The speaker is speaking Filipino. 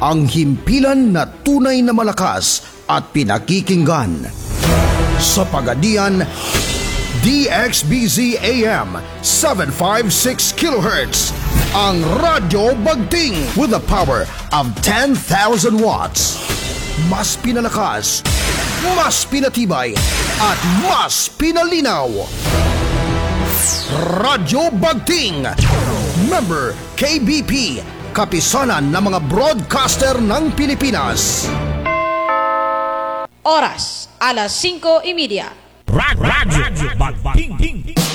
ang himpilan na tunay na malakas at pinakikinggan. Sa Pagadian, DXBZ AM 756 kHz, ang Radyo Bagting with a power of 10,000 watts. Mas pinalakas, mas pinatibay, at mas pinalinaw. Radyo Bagting, member KBP, kapisanan ng mga broadcaster ng Pilipinas. Oras, alas 5:30. Radyo Bagting.